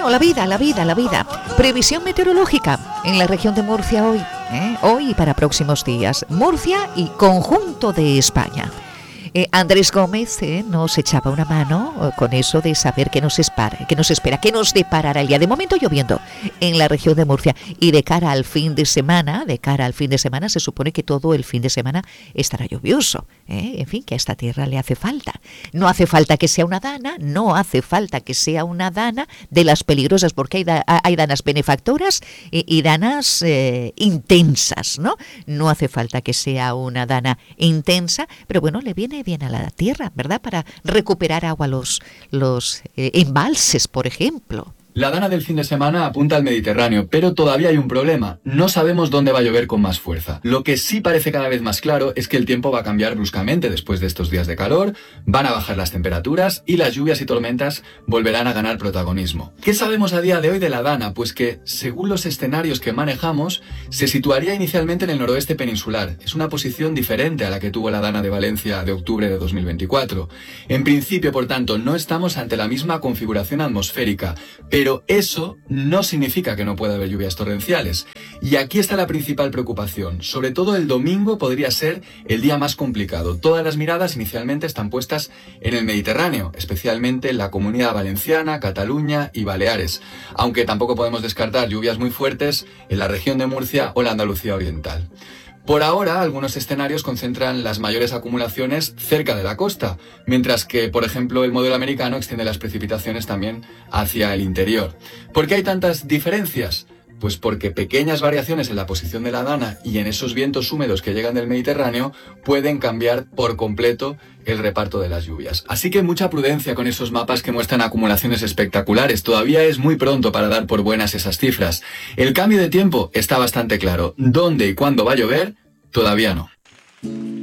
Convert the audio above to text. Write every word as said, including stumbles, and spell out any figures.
Bueno, la vida, la vida, la vida. Previsión meteorológica en la región de Murcia hoy, ¿eh? Hoy y para próximos días. Murcia y conjunto de España. Eh, Andrés Gómez eh, nos echaba una mano eh, con eso de saber qué nos espera, qué nos espera, qué nos deparará el día. De momento lloviendo en la región de Murcia y de cara al fin de semana, de cara al fin de semana se supone que todo el fin de semana estará lluvioso. ¿eh? En fin, que a esta tierra le hace falta. No hace falta que sea una dana, no hace falta que sea una dana de las peligrosas, porque hay, da, hay danas benefactoras y, y danas eh, intensas, ¿no? No hace falta que sea una dana intensa, pero bueno, le viene bien a la tierra, ¿verdad? Para recuperar agua los, los eh, embalses, por ejemplo. La dana del fin de semana apunta al Mediterráneo, pero todavía hay un problema. No sabemos dónde va a llover con más fuerza. Lo que sí parece cada vez más claro es que el tiempo va a cambiar bruscamente después de estos días de calor, van a bajar las temperaturas y las lluvias y tormentas volverán a ganar protagonismo. ¿Qué sabemos a día de hoy de la dana? Pues que, según los escenarios que manejamos, se situaría inicialmente en el noroeste peninsular. Es una posición diferente a la que tuvo la dana de Valencia de octubre de dos mil veinticuatro. En principio, por tanto, no estamos ante la misma configuración atmosférica, pero Pero eso no significa que no pueda haber lluvias torrenciales. Y aquí está la principal preocupación. Sobre todo el domingo podría ser el día más complicado. Todas las miradas inicialmente están puestas en el Mediterráneo, especialmente en la Comunidad Valenciana, Cataluña y Baleares. Aunque tampoco podemos descartar lluvias muy fuertes en la región de Murcia o la Andalucía Oriental. Por ahora, algunos escenarios concentran las mayores acumulaciones cerca de la costa, mientras que, por ejemplo, el modelo americano extiende las precipitaciones también hacia el interior. ¿Por qué hay tantas diferencias? Pues porque pequeñas variaciones en la posición de la dana y en esos vientos húmedos que llegan del Mediterráneo pueden cambiar por completo el reparto de las lluvias. Así que mucha prudencia con esos mapas que muestran acumulaciones espectaculares. Todavía es muy pronto para dar por buenas esas cifras. El cambio de tiempo está bastante claro. ¿Dónde y cuándo va a llover? Todavía no.